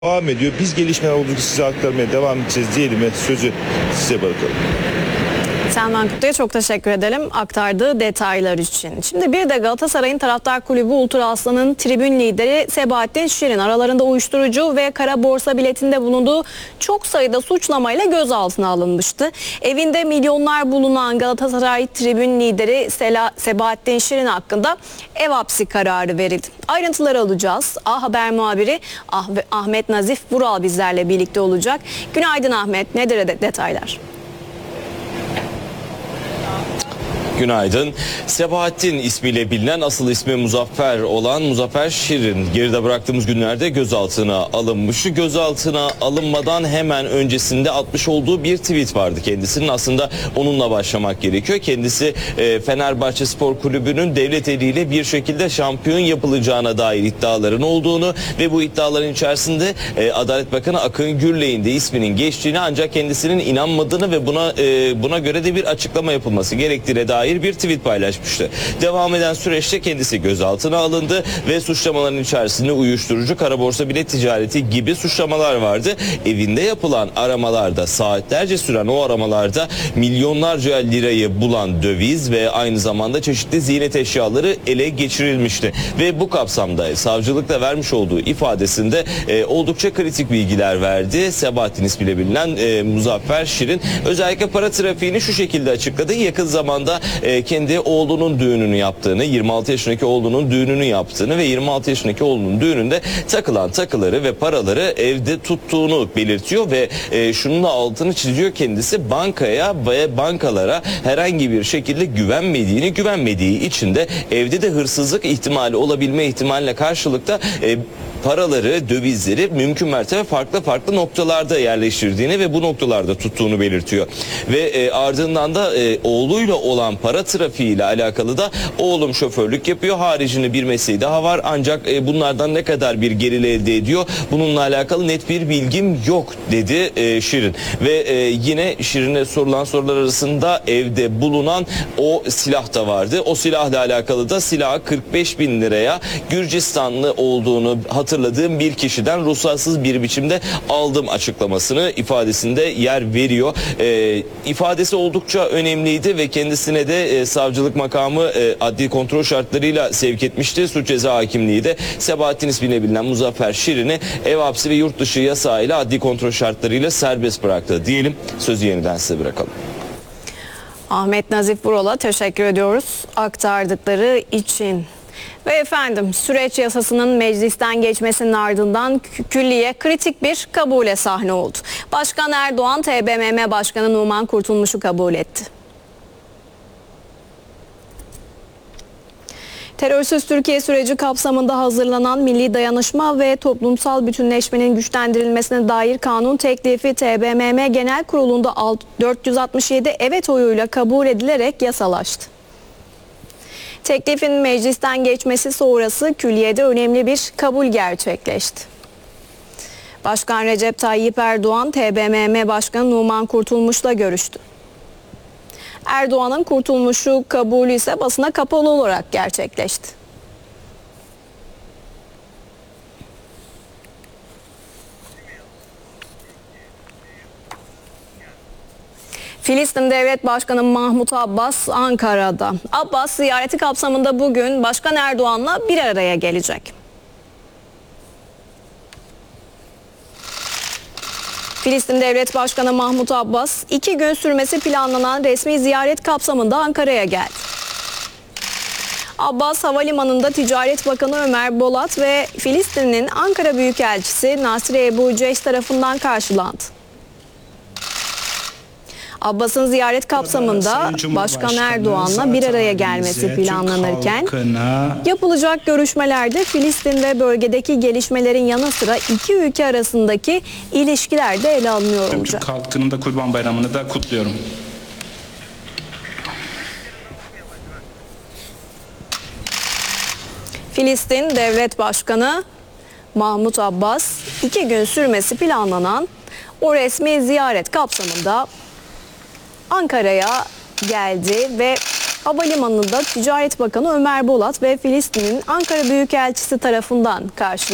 Devam ediyor. Biz gelişmeler oldukça size aktarmaya devam edeceğiz diyelim ve sözü size bırakalım. Selman Kutlu'ya çok teşekkür edelim aktardığı detaylar için. Şimdi bir de Galatasaray'ın taraftar kulübü Ultra Aslan'ın tribün lideri Sebahattin Şirin aralarında uyuşturucu ve kara borsa biletinde bulunduğu çok sayıda suçlamayla gözaltına alınmıştı. Evinde milyonlar bulunan Galatasaray tribün lideri Sebahattin Şirin hakkında ev hapsi kararı verildi. Ayrıntıları alacağız. A Haber muhabiri Ahmet Nazif Vural bizlerle birlikte olacak. Günaydın Ahmet, nedir detaylar? Günaydın. Sebahattin ismiyle bilinen, asıl ismi Muzaffer olan Muzaffer Şirin geride bıraktığımız günlerde gözaltına alınmıştı. Gözaltına alınmadan hemen öncesinde atmış olduğu bir tweet vardı kendisinin. Aslında onunla başlamak gerekiyor. Kendisi Fenerbahçe Spor Kulübü'nün devlet eliyle bir şekilde şampiyon yapılacağına dair iddiaların olduğunu ve bu iddiaların içerisinde Adalet Bakanı Akın Gürley'in de isminin geçtiğini, ancak kendisinin inanmadığını ve buna göre de bir açıklama yapılması gerektiğine dair bir tweet paylaşmıştı. Devam eden süreçte kendisi gözaltına alındı ve suçlamaların içerisinde uyuşturucu, kara borsa bilet ticareti gibi suçlamalar vardı. Evinde yapılan aramalarda, saatlerce süren o aramalarda milyonlarca lirayı bulan döviz ve aynı zamanda çeşitli ziynet eşyaları ele geçirilmişti. Ve bu kapsamda savcılıkta vermiş olduğu ifadesinde oldukça kritik bilgiler verdi. Sebahattin ismiyle bilinen Muzaffer Şirin özellikle para trafiğini şu şekilde açıkladı. Yakın zamanda kendi oğlunun düğününü yaptığını, 26 yaşındaki oğlunun düğününü yaptığını ve 26 yaşındaki oğlunun düğününde takılan takıları ve paraları evde tuttuğunu belirtiyor ve şunun da altını çiziyor kendisi: bankaya ve bankalara herhangi bir şekilde güvenmediği için de evde de hırsızlık ihtimali olabilme ihtimaline karşılıkta paraları, dövizleri mümkün mertebe farklı noktalarda yerleştirdiğini ve bu noktalarda tuttuğunu belirtiyor. Ve ardından da oğluyla olan para trafiğiyle alakalı da oğlum şoförlük yapıyor, haricinde bir mesleği daha var, ancak bunlardan ne kadar bir gelir elde ediyor, bununla alakalı net bir bilgim yok dedi Şirin. Ve yine Şirin'e sorulan sorular arasında evde bulunan o silah da vardı. O silahla alakalı da silahı 45.000 liraya Gürcistanlı olduğunu hatırladığım bir kişiden ruhsatsız bir biçimde aldım açıklamasını ifadesinde yer veriyor. İfadesi oldukça önemliydi ve kendisine de savcılık makamı adli kontrol şartlarıyla sevk etmişti. Suç ceza hakimliği de Sebahattin ismiyle bilinen Muzaffer Şirin'i ev hapsi ve yurt dışı yasağıyla adli kontrol şartlarıyla serbest bıraktı diyelim. Sözü yeniden size bırakalım. Ahmet Nazif Vural'a teşekkür ediyoruz aktardıkları için. Ve efendim, süreç yasasının meclisten geçmesinin ardından külliye kritik bir kabule sahne oldu. Başkan Erdoğan, TBMM Başkanı Numan Kurtulmuş'u kabul etti. Terörsüz Türkiye süreci kapsamında hazırlanan Milli Dayanışma ve Toplumsal Bütünleşmenin güçlendirilmesine dair kanun teklifi TBMM Genel Kurulu'nda 467 evet oyuyla kabul edilerek yasalaştı. Teklifin meclisten geçmesi sonrası külliyede önemli bir kabul gerçekleşti. Başkan Recep Tayyip Erdoğan, TBMM Başkanı Numan Kurtulmuş'la görüştü. Erdoğan'ın Kurtulmuş'u kabulü ise basına kapalı olarak gerçekleşti. Filistin Devlet Başkanı Mahmut Abbas Ankara'da. Abbas ziyareti kapsamında bugün Başkan Erdoğan'la bir araya gelecek. Filistin Devlet Başkanı Mahmut Abbas 2 gün sürmesi planlanan resmi ziyaret kapsamında Ankara'ya geldi. Abbas havalimanında Ticaret Bakanı Ömer Bolat ve Filistin'in Ankara Büyükelçisi Nasri Ebu Ceş tarafından karşılandı. Abbas'ın ziyaret kapsamında Başkan Erdoğan'la bir araya gelmesi planlanırken yapılacak görüşmelerde Filistin ve bölgedeki gelişmelerin yanı sıra iki ülke arasındaki ilişkiler de ele alınıyor olacak. Türk halkının da Kurban Bayramı'nı da kutluyorum. Filistin Devlet Başkanı Mahmut Abbas 2 gün sürmesi planlanan o resmi ziyaret kapsamında Ankara'ya geldi ve havalimanında Ticaret Bakanı Ömer Bolat ve Filistin'in Ankara Büyükelçisi tarafından karşılandı.